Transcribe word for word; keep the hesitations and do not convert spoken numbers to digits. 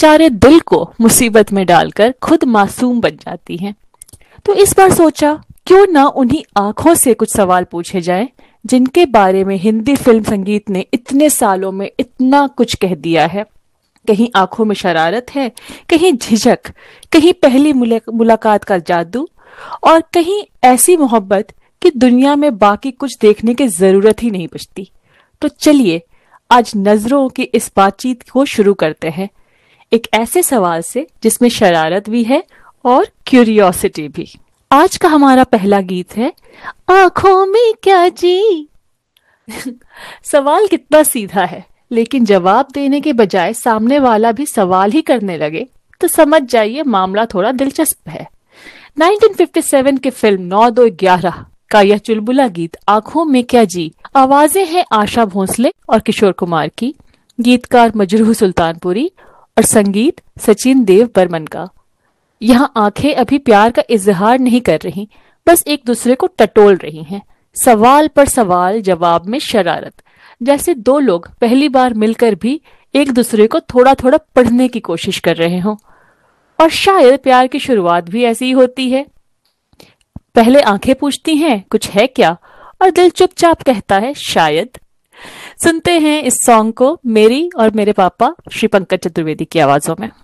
बेचारे दिल को मुसीबत में डालकर खुद मासूम बन जाती हैं। तो इस बार सोचा क्यों ना उन्हीं आंखों से कुछ सवाल पूछे जाएं जिनके बारे में हिंदी फिल्म संगीत ने इतने सालों में इतना कुछ कह दिया है। कहीं आंखों में शरारत है, कहीं झिझक, कहीं पहली मुलाकात का जादू, और कहीं ऐसी मोहब्बत कि दुनिया में बाकी कुछ देखने की जरूरत ही नहीं बचती। तो चलिए आज नजरों की इस बातचीत को शुरू करते हैं एक ऐसे सवाल से जिसमें शरारत भी है और क्यूरियोसिटी भी। आज का हमारा पहला गीत है आंखों में क्या जी। सवाल कितना सीधा है, लेकिन जवाब देने के बजाय सामने वाला भी सवाल ही करने लगे तो समझ जाइए मामला थोड़ा दिलचस्प है। उन्नीस सौ सत्तावन की फिल्म नौ दो ग्यारह का यह चुलबुला गीत आंखों में क्या जी। आवाजें हैं आशा भोसले और किशोर कुमार की, गीतकार मजरूह सुल्तानपुरी और संगीत सचिन देव बर्मन का। यहाँ आंखें अभी प्यार का इजहार नहीं कर रही, बस एक दूसरे को टटोल रही हैं। सवाल पर सवाल, जवाब में शरारत, जैसे दो लोग पहली बार मिलकर भी एक दूसरे को थोड़ा थोड़ा पढ़ने की कोशिश कर रहे हों। और शायद प्यार की शुरुआत भी ऐसी ही होती है। पहले आंखें पूछती हैं कुछ है क्या, और दिल चुपचाप कहता है शायद। सुनते हैं इस सॉन्ग को मेरी और मेरे पापा श्री पंकज चतुर्वेदी की आवाजों में।